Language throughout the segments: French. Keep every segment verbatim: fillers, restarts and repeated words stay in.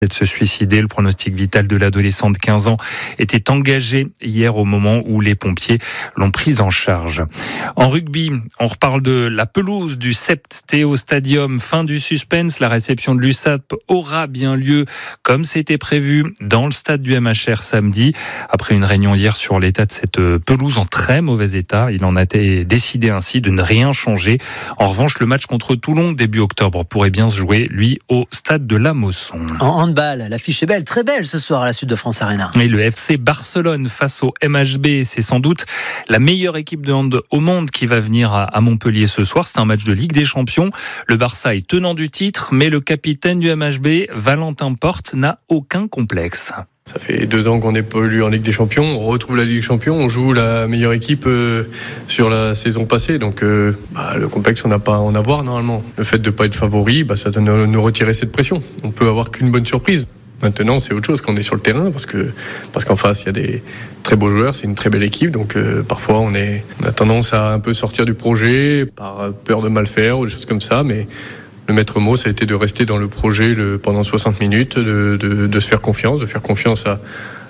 de se suicider. Le pronostic vital de l'adolescent de quinze ans était engagé hier au moment où les pompiers l'ont prise en charge. En rugby, on reparle de la pelouse du Septéo Stadium. Fin du suspense, la réception de l'U S A P aura bien lieu comme c'était prévu dans le stade du M H R samedi. Après une réunion hier sur l'état de cette pelouse en très mauvais état, il en a été décidé ainsi de ne rien changer. En revanche, le match contre Toulon début octobre pourrait bien se jouer, lui, au stade de la Mosson. En handball, l'affiche est belle, très belle ce soir à la Sud de France Arena. Et le F C Barcelone face au M H B, c'est sans doute la meilleure équipe de hand au monde qui va venir à Montpellier ce soir. C'est un match de Ligue des Champions. Le Barça est tenant du titre, mais le capitaine du M H B, Valentin Porte, n'a aucun complexe. Ça fait deux ans qu'on n'est pas élu en Ligue des Champions, on retrouve la Ligue des Champions, on joue la meilleure équipe euh, sur la saison passée, donc euh, bah, le complexe on n'a pas à en avoir normalement. Le fait de ne pas être favori, bah, ça doit nous, nous retirer cette pression. On peut avoir qu'une bonne surprise. Maintenant c'est autre chose quand on est sur le terrain, parce que parce qu'en face il y a des très beaux joueurs, c'est une très belle équipe, donc euh, parfois on, est, on a tendance à un peu sortir du projet par peur de mal faire ou des choses comme ça, mais le maître mot, ça a été de rester dans le projet le, pendant soixante minutes, de, de, de se faire confiance, de faire confiance à,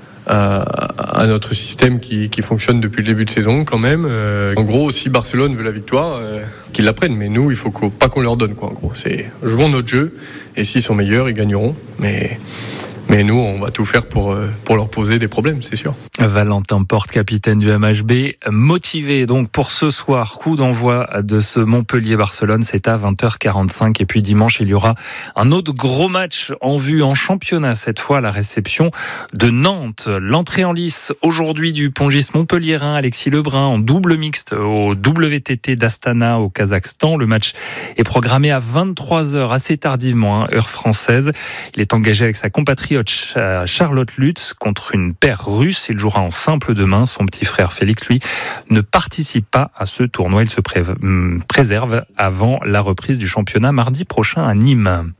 à, à notre système qui, qui fonctionne depuis le début de saison quand même. Euh, en gros, si Barcelone veut la victoire, euh, qu'ils la prennent, mais nous, il faut pas qu'on leur donne, quoi. En gros, c'est jouons notre jeu, et s'ils sont meilleurs, ils gagneront. Mais Mais nous, on va tout faire pour, pour leur poser des problèmes, c'est sûr. Valentin Porte, capitaine du M H B, motivé donc pour ce soir. Coup d'envoi de ce Montpellier-Barcelone, c'est à vingt heures quarante-cinq. Et puis dimanche, il y aura un autre gros match en vue en championnat. Cette fois, la réception de Nantes. L'entrée en lice aujourd'hui du pongiste montpelliérain Alexis Lebrun en double mixte au W T T d'Astana au Kazakhstan. Le match est programmé à vingt-trois heures, assez tardivement, hein, heure française. Il est engagé avec sa compatriote Charlotte Lutz contre une paire russe. Il jouera en simple demain. Son petit frère Félix, lui, ne participe pas à ce tournoi. Il se pré- préserve avant la reprise du championnat mardi prochain à Nîmes.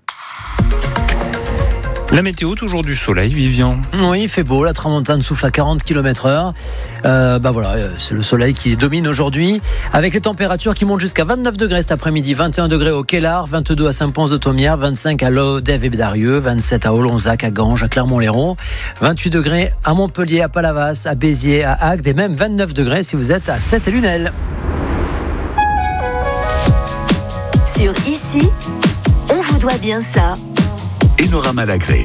La météo, toujours du soleil, Vivian. Oui, il fait beau, la tramontane souffle à quarante kilomètres heure. Euh, bah voilà, c'est le soleil qui domine aujourd'hui, avec les températures qui montent jusqu'à vingt-neuf degrés cet après-midi, vingt et un degrés au Kellar, vingt-deux à Saint-Pons-de-Thomières, vingt-cinq à Lodève et Bédarieux, vingt-sept à Olonzac, à Ganges, à Clermont-Lérault, vingt-huit degrés à Montpellier, à Palavas, à Béziers, à Agde, et même vingt-neuf degrés si vous êtes à Sète et Lunel. Sur Ici, on vous doit bien ça. Enora Malagré.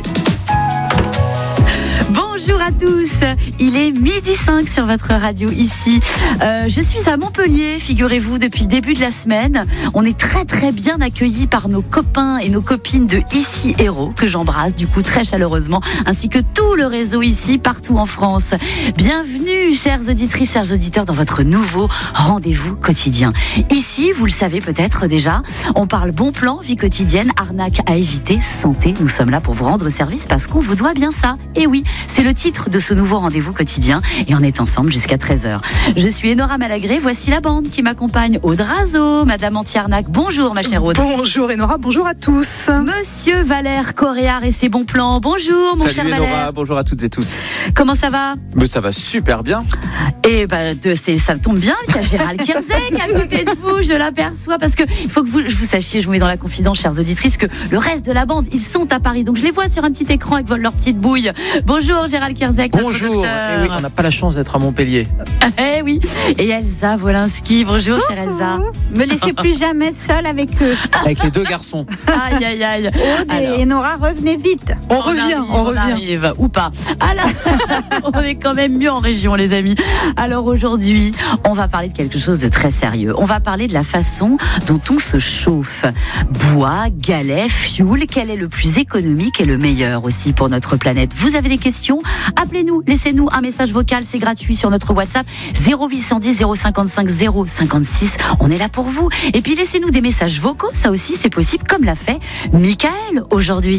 Bonjour à tous, il est midi cinq sur votre radio ici. Euh, je suis à Montpellier, figurez-vous, depuis le début de la semaine. On est très très bien accueillis par nos copains et nos copines de Ici Héros, que j'embrasse du coup très chaleureusement, ainsi que tout le réseau ici, partout en France. Bienvenue, chères auditrices, chers auditeurs, dans votre nouveau rendez-vous quotidien. Ici, vous le savez peut-être déjà, on parle bon plan, vie quotidienne, arnaque à éviter, santé. Nous sommes là pour vous rendre service parce qu'on vous doit bien ça. Et oui, c'est le titre de ce nouveau rendez-vous quotidien et on est ensemble jusqu'à treize heures. Je suis Enora Malagré, voici la bande qui m'accompagne. Aude Razo, Madame Anti-Arnaque, bonjour ma chère Aude. Bonjour Enora, bonjour à tous. Monsieur Valère Coréard et ses bons plans, bonjour mon Salut cher Enora, Valère. bonjour à toutes et tous. Comment ça va? Mais ça va super bien. Et bah, de, c'est, ça tombe bien, il y a Gérald Kierzek à côté de vous, je l'aperçois, parce que il faut que vous, vous sachiez, je vous mets dans la confidence, chères auditrices, que le reste de la bande, ils sont à Paris, donc je les vois sur un petit écran avec leur petite bouille. Bonjour Gérald Kierzek. Bonjour. Eh oui, on n'a pas la chance d'être à Montpellier. Eh oui. Et Elsa Wolinski. Bonjour, chère Elsa. Me laissez plus jamais seule avec eux. Avec les deux garçons. Aïe, aïe, aïe. Aude et Enora, revenez vite. On, on revient, arrive, on, on revient. Arrive, ou pas. Alors, on est quand même mieux en région, les amis. Alors aujourd'hui, on va parler de quelque chose de très sérieux. On va parler de la façon dont on se chauffe. Bois, galets, fioul, quel est le plus économique et le meilleur aussi pour notre planète? Vous avez des questions? Appelez-nous, laissez-nous un message vocal, c'est gratuit sur notre WhatsApp zéro huit cent dix zéro cinquante-cinq zéro cinquante-six. On est là pour vous. Et puis laissez-nous des messages vocaux, ça aussi c'est possible, comme l'a fait Michael aujourd'hui.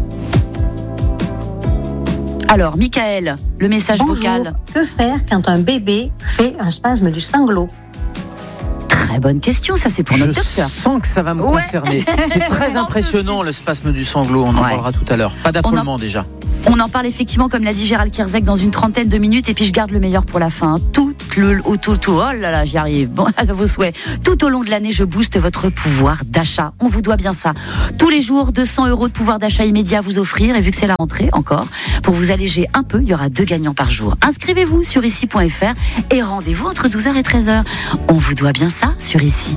Alors Michael, le message Bonjour. vocal. Que faire quand un bébé fait un spasme du sanglot? Très bonne question, ça c'est pour Je notre docteur. Je sens que ça va me ouais. concerner. C'est très impressionnant le spasme du sanglot, on en ouais. parlera tout à l'heure. Pas d'affolement a... déjà. On en parle effectivement, comme l'a dit Gérald Kierzek, dans une trentaine de minutes. Et puis je garde le meilleur pour la fin. Tout le, tout, tout, oh là là, j'y arrive. Bon, à vos souhaits. Tout au long de l'année, je booste votre pouvoir d'achat. On vous doit bien ça. Tous les jours, deux cents euros de pouvoir d'achat immédiat à vous offrir. Et vu que c'est la rentrée, encore, pour vous alléger un peu, il y aura deux gagnants par jour. Inscrivez-vous sur ici point f r et rendez-vous entre douze heures et treize heures. On vous doit bien ça sur Ici.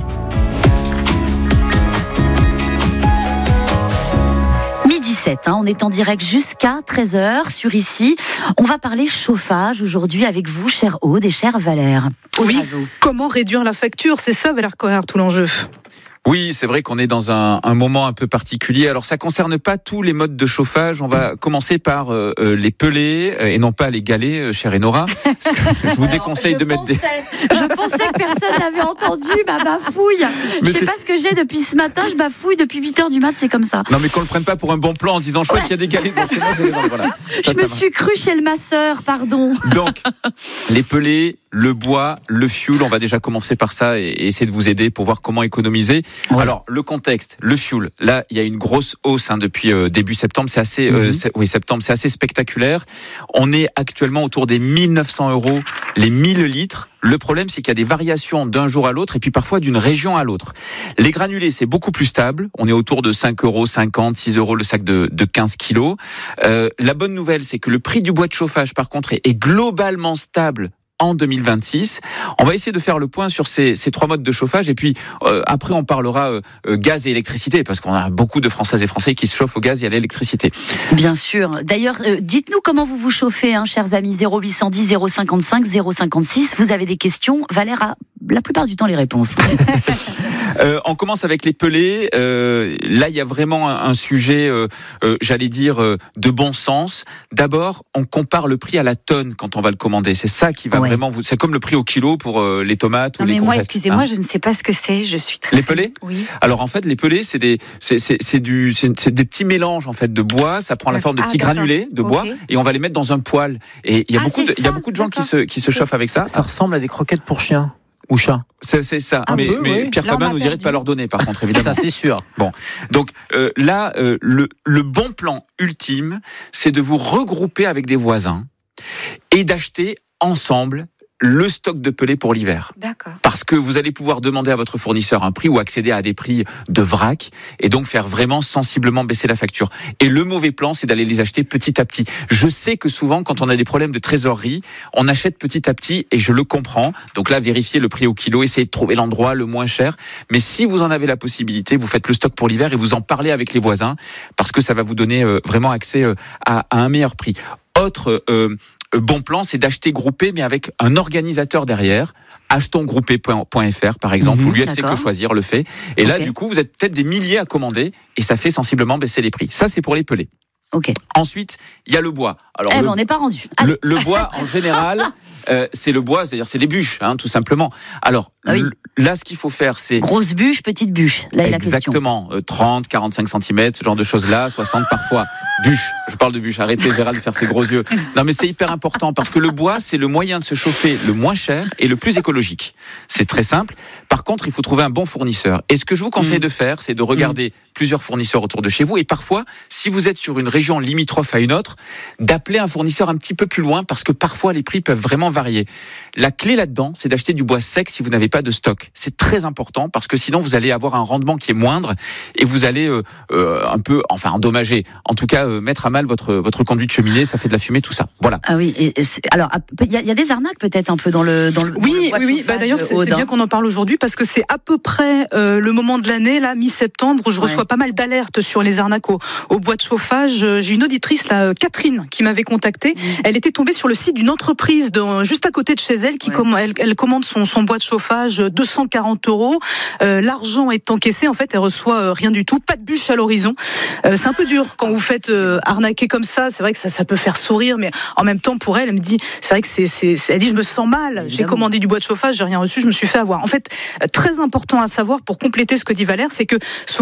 dix-sept, hein, on est en direct jusqu'à treize heures sur Ici. On va parler chauffage aujourd'hui avec vous, chère Aude et chère Valère. Oui, comment réduire la facture, c'est ça Valère Cohère, tout l'enjeu. Oui, c'est vrai qu'on est dans un, un moment un peu particulier. Alors, ça concerne pas tous les modes de chauffage. On va commencer par euh, les pelés euh, et non pas les galets, euh, chère Enora. Je vous déconseille de mettre pensais, des... Je pensais que personne n'avait entendu ma bafouille. Mais je sais c'est... pas ce que j'ai depuis ce matin. Je bafouille depuis huit heures du mat, c'est comme ça. Non, mais qu'on le prenne pas pour un bon plan en disant chouette, il y a des galets dans chez moi, je vais les vendre. Voilà. Ça, je me suis cru chez le masseur, pardon. Donc, les pelés, le bois, le fioul, on va déjà commencer par ça et, et essayer de vous aider pour voir comment économiser. Ouais. Alors, le contexte, le fioul, là, il y a une grosse hausse hein, depuis euh, début septembre, c'est assez, mm-hmm. euh, c'est, oui, septembre, c'est assez spectaculaire. On est actuellement autour des mille neuf cents euros les mille litres. Le problème, c'est qu'il y a des variations d'un jour à l'autre et puis parfois d'une région à l'autre. Les granulés, c'est beaucoup plus stable. On est autour de cinq euros cinquante, six euros le sac de, de quinze kilos. Euh, la bonne nouvelle, c'est que le prix du bois de chauffage, par contre, est, est globalement stable en deux mille vingt-six. On va essayer de faire le point sur ces, ces trois modes de chauffage et puis euh, après on parlera euh, gaz et électricité parce qu'on a beaucoup de Françaises et Français qui se chauffent au gaz et à l'électricité. Bien sûr. D'ailleurs, euh, dites-nous comment vous vous chauffez, hein, chers amis. zéro huit cent dix, zéro cinquante-cinq, zéro cinquante-six. Vous avez des questions. Valère a la plupart du temps les réponses. euh, on commence avec les pelés. Euh, là, il y a vraiment un, un sujet, euh, euh, j'allais dire, euh, de bon sens. D'abord, on compare le prix à la tonne quand on va le commander. C'est ça qui va ouais. vraiment vous. C'est comme le prix au kilo pour euh, les tomates non, ou les courgettes. Mais moi, excusez-moi, hein. je ne sais pas ce que c'est. Je suis très. Les pelés ? Oui. Alors en fait, les pelés, c'est des, c'est, c'est, c'est du, c'est, c'est des petits mélanges en fait de bois. Ça prend la forme de petits ah, granulés de bois okay. et on va les mettre dans un poêle. Et il y a ah, beaucoup, de, il y a beaucoup de gens qui se, qui se chauffent avec ça. Ça ressemble à des croquettes pour chiens. Ou chat. C'est, c'est ça. Un mais peu, mais oui. Pierre Fabin nous dirait de pas leur donner, par contre, évidemment. Ça, c'est sûr. Bon. Donc, euh, là, euh, le, le bon plan ultime, c'est de vous regrouper avec des voisins et d'acheter ensemble le stock de pelés pour l'hiver. D'accord. Parce que vous allez pouvoir demander à votre fournisseur un prix ou accéder à des prix de vrac et donc faire vraiment sensiblement baisser la facture. Et le mauvais plan, c'est d'aller les acheter petit à petit. Je sais que souvent, quand on a des problèmes de trésorerie, on achète petit à petit et je le comprends. Donc là, vérifiez le prix au kilo, essayez de trouver l'endroit le moins cher. Mais si vous en avez la possibilité, vous faites le stock pour l'hiver et vous en parlez avec les voisins parce que ça va vous donner euh, vraiment accès euh, à, à un meilleur prix. Autre euh, bon plan, c'est d'acheter groupé, mais avec un organisateur derrière. achetons groupé point f r par exemple, mmh, ou l'U F C Que Choisir le fait. Et okay. là, du coup, vous êtes peut-être des milliers à commander et ça fait sensiblement baisser les prix. Ça, c'est pour les pelés. Okay. Ensuite, il y a le bois. Alors, eh le, ben on n'est pas rendu. Le, le bois, en général, euh, c'est le bois, c'est-à-dire c'est les bûches, hein, tout simplement. Alors, ah oui. l- là, ce qu'il faut faire, c'est... Grosse bûche, petite bûche. Là est la question. Exactement. Euh, trente, quarante-cinq centimètres, ce genre de choses-là, soixante parfois. Bûche. Je parle de bûche. Arrêtez, Gérald, de faire ses gros yeux. Non, mais c'est hyper important parce que le bois, c'est le moyen de se chauffer le moins cher et le plus écologique. C'est très simple. Par contre, il faut trouver un bon fournisseur. Et ce que je vous conseille mmh. de faire, c'est de regarder mmh. plusieurs fournisseurs autour de chez vous et parfois, si vous êtes sur une région limitrophe à une autre, d'appeler un fournisseur un petit peu plus loin parce que parfois les prix peuvent vraiment varier. La clé là-dedans, c'est d'acheter du bois sec si vous n'avez pas de stock. C'est très important parce que sinon vous allez avoir un rendement qui est moindre et vous allez euh, euh, un peu, enfin endommager, en tout cas euh, mettre à mal votre votre conduit de cheminée, ça fait de la fumée, tout ça. Voilà. Ah oui. Et alors il y, y a des arnaques peut-être un peu dans le dans le. Oui, dans le oui, oui. Bah, d'ailleurs c'est, c'est bien qu'on en parle aujourd'hui parce que c'est à peu près euh, le moment de l'année là, mi-septembre, où je reçois ouais. pas mal d'alertes sur les arnaques au, au bois de chauffage. J'ai une auditrice là, Catherine, qui m'avait contactée. Mmh. Elle était tombée sur le site d'une entreprise de, juste à côté de chez elle, qui ouais. comm- elle, elle commande son, son bois de chauffage deux cent quarante euros. Euh, l'argent est encaissé, en fait, elle reçoit euh, rien du tout, pas de bûche à l'horizon. Euh, c'est un peu dur quand vous faites euh, arnaquer comme ça. C'est vrai que ça, ça peut faire sourire, mais en même temps, pour elle, elle me dit, c'est vrai que c'est, c'est, c'est elle dit, je me sens mal. Évidemment. J'ai commandé du bois de chauffage, j'ai rien reçu, je me suis fait avoir. En fait, très important à savoir pour compléter ce que dit Valère, c'est que souvent vous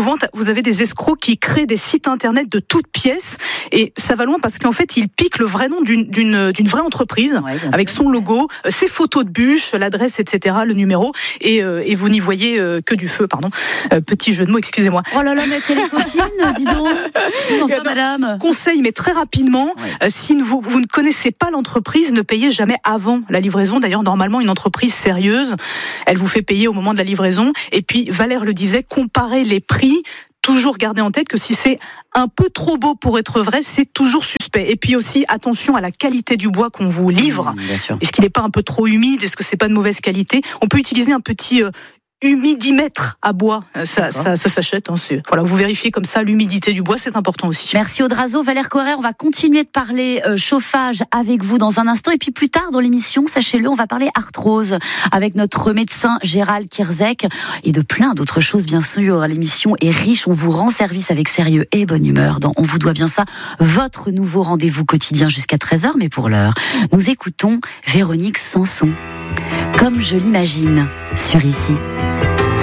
avez des escrocs qui créent des sites internet de toutes pièces et ça va loin parce qu'en fait ils piquent le vrai nom d'une, d'une, d'une vraie entreprise ouais, avec sûr. son logo, ses photos de bûches, l'adresse, et cetera, le numéro et, euh, et vous n'y voyez euh, que du feu, pardon. Euh, petit jeu de mots, excusez-moi. Oh là là, mais c'est les coquines, dis donc. Enfin, madame. Conseil, mais très rapidement, ouais. euh, si vous, vous ne connaissez pas l'entreprise, ne payez jamais avant la livraison. D'ailleurs, normalement, une entreprise sérieuse, elle vous fait payer au moment de la livraison. Et puis, Valère le disait, comparez les prix. Toujours garder en tête que si c'est un peu trop beau pour être vrai, c'est toujours suspect. Et puis aussi, attention à la qualité du bois qu'on vous livre. Mmh, bien sûr. Est-ce qu'il n'est pas un peu trop humide ? Est-ce que c'est pas de mauvaise qualité ? On peut utiliser un petit... Euh, humidimètre à bois, ça, ça, ça s'achète. Hein, c'est, voilà, vous vérifiez comme ça l'humidité du bois, c'est important aussi. Merci Audrazo. Valère Correr, on va continuer de parler euh, chauffage avec vous dans un instant. Et puis plus tard dans l'émission, sachez-le, on va parler arthrose avec notre médecin Gérald Kierzek et de plein d'autres choses, bien sûr. L'émission est riche, on vous rend service avec sérieux et bonne humeur dans On vous doit bien ça, votre nouveau rendez-vous quotidien jusqu'à treize heures. Mais pour l'heure, nous écoutons Véronique Sanson. Comme je l'imagine, sur Ici.